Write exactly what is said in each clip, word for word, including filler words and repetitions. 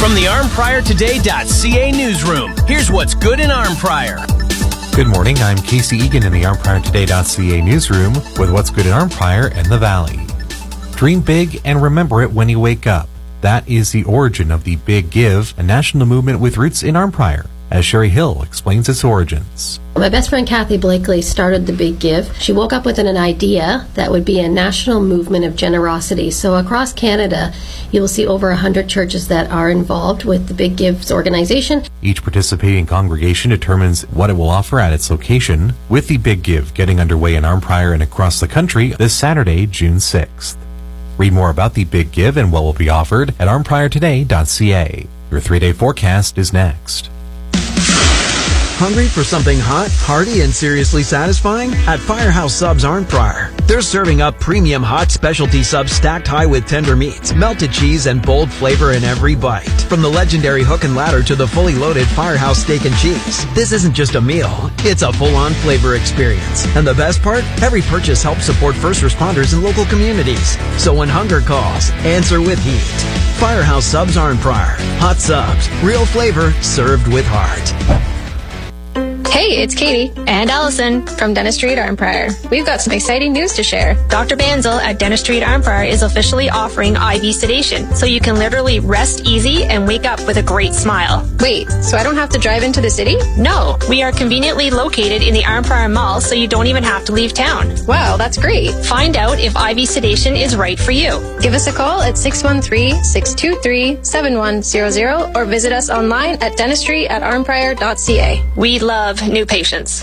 From the arm pryor today dot c a newsroom, here's what's good in Arnprior. Good morning, I'm Casey Egan in the arm pryor today dot c a newsroom with what's good in Arnprior and the Valley. Dream big and remember it when you wake up. That is the origin of the Big Give, a national movement with roots in Arnprior, as Sherry Hill explains its origins. My best friend Kathy Blakely started the Big Give. She woke up with an idea that would be a national movement of generosity. So across Canada, you will see over one hundred churches that are involved with the Big Give's organization. Each participating congregation determines what it will offer at its location, with the Big Give getting underway in Arnprior and across the country this Saturday, June sixth. Read more about the Big Give and what will be offered at arm pryor today dot c a. Your three-day forecast is next. Hungry for something hot, hearty, and seriously satisfying? At Firehouse Subs Arnprior, they're serving up premium hot specialty subs stacked high with tender meats, melted cheese, and bold flavor in every bite. From the legendary hook and ladder to the fully loaded Firehouse steak and cheese, this isn't just a meal, it's a full-on flavor experience. And the best part? Every purchase helps support first responders in local communities. So when hunger calls, answer with heat. Firehouse Subs Arnprior. Hot subs, real flavor, served with heart. Hey, it's Katie and Allison from Dentistry at Arnprior. We've got some exciting news to share. Doctor Banzel at Dentistry at Arnprior is officially offering I V sedation, so you can literally rest easy and wake up with a great smile. Wait, so I don't have to drive into the city? No, we are conveniently located in the Arnprior Mall, so you don't even have to leave town. Wow, that's great. Find out if I V sedation is right for you. Give us a call at six one three, six two three, seven one zero zero or visit us online at dentistry at arm pryor dot c a. We love new patients.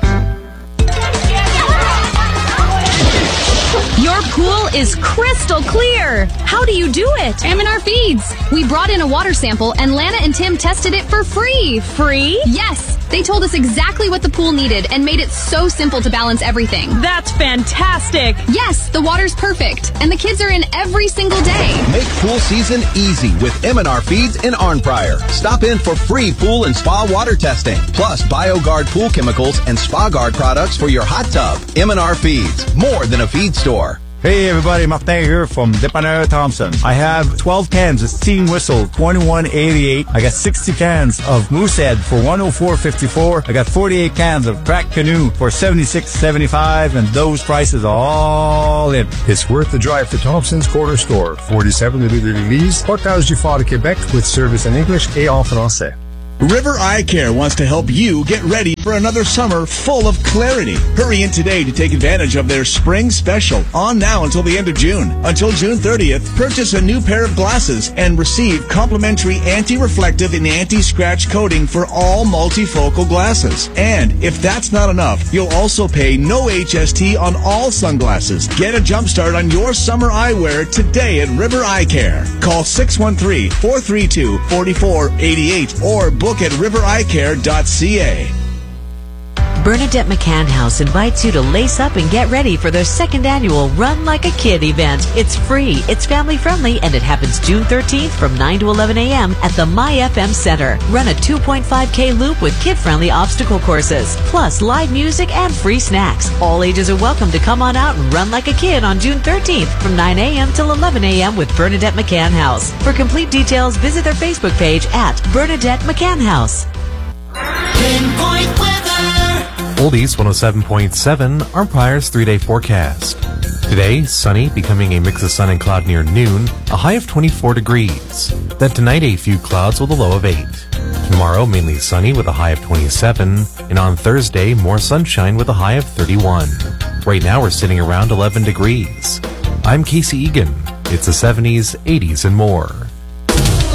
Your pool is crystal clear. How do you do it? M and R Feeds. We brought in a water sample and Lana and Tim tested it for free. Free? Yes. They told us exactly what the pool needed and made it so simple to balance everything. That's fantastic. Yes, the water's perfect. And the kids are in every single day. Make pool season easy with M and R Feeds in Arnprior. Stop in for free pool and spa water testing, plus BioGuard pool chemicals and SpaGuard products for your hot tub. M and R Feeds, more than a feed store. Hey everybody, Martin here from Depaneur Thompson. I have twelve cans of Steam Whistle, twenty-one eighty-eight. I got sixty cans of Moosehead for one oh four fifty-four. I got forty-eight cans of Crack Canoe for seventy-six seventy-five, and those prices are all in. It's worth the drive to Thompson's Corner Store, forty-seven rue de l'Église, Portage du Fort de Québec, with service in English et en français. River Eye Care wants to help you get ready for another summer full of clarity. Hurry in today to take advantage of their spring special, on now until the end of June. Until June thirtieth, purchase a new pair of glasses and receive complimentary anti-reflective and anti-scratch coating for all multifocal glasses. And if that's not enough, you'll also pay no H S T on all sunglasses. Get a jump start on your summer eyewear today at River Eye Care. Call six one three, four three two, four four eight eight or book at river eye care dot c a. Bernadette McCann House invites you to lace up and get ready for their second annual Run Like a Kid event. It's free, it's family friendly, and it happens June thirteenth from nine to eleven a.m. at the My F M Center. Run a two point five K loop with kid-friendly obstacle courses, plus live music and free snacks. All ages are welcome to come on out and run like a kid on June thirteenth from nine a.m. till eleven a.m. with Bernadette McCann House. For complete details, visit their Facebook page at Bernadette McCann House. Pinpoint weather. Oldies one oh seven point seven, Arnprior's three-day forecast. Today, sunny, becoming a mix of sun and cloud near noon, a high of twenty-four degrees. Then tonight, a few clouds with a low of eight. Tomorrow, mainly sunny with a high of twenty-seven. And on Thursday, more sunshine with a high of thirty-one. Right now, we're sitting around eleven degrees. I'm Casey Egan. It's the seventies, eighties, and more.